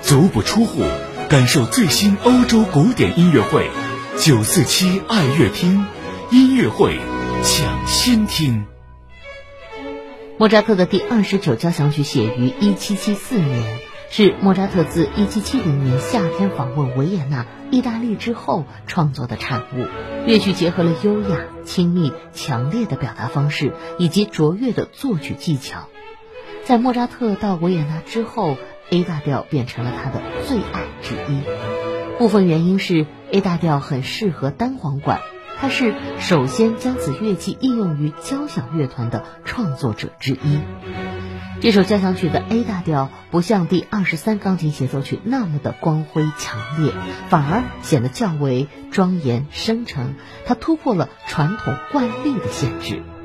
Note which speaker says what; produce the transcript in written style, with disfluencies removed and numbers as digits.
Speaker 1: 足不出户，感受最新欧洲古典音乐会，947爱乐厅音乐会抢先听。
Speaker 2: 莫扎特的第29交响曲写于1774年，是莫扎特自1770年夏天访问维也纳、意大利之后创作的产物。乐曲结合了优雅、亲密、强烈的表达方式以及卓越的作曲技巧。在莫扎特到维也纳之后， A 大调变成了他的最爱之一。部分原因是 A 大调很适合单簧管，他是首先将此乐器应用于交响乐团的创作者之一。这首交响曲的 A 大调不像第23钢琴协奏曲那么的光辉强烈，反而显得较为庄严深沉，它突破了传统惯例的限制。